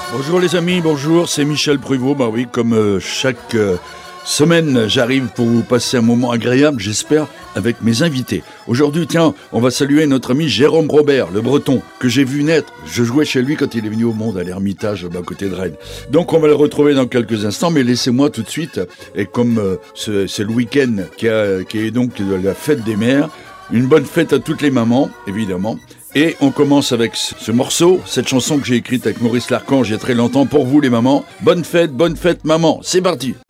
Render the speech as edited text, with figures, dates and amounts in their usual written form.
Bonjour les amis, bonjour, c'est Michel Pruvot. Bah oui, comme chaque semaine, j'arrive pour vous passer un moment agréable, j'espère, avec mes invités. Aujourd'hui, tiens, on va saluer notre ami Jérôme Robert, le breton, que j'ai vu naître. Je jouais chez lui quand il est venu au monde à l'Ermitage, à côté de Rennes. Donc on va le retrouver dans quelques instants, mais laissez-moi tout de suite, et comme c'est le week-end qui est donc la fête des mères, une bonne fête à toutes les mamans, évidemment. Et on commence avec ce morceau, cette chanson que j'ai écrite avec Maurice Larchange il y a très longtemps pour vous les mamans. Bonne fête maman, c'est parti.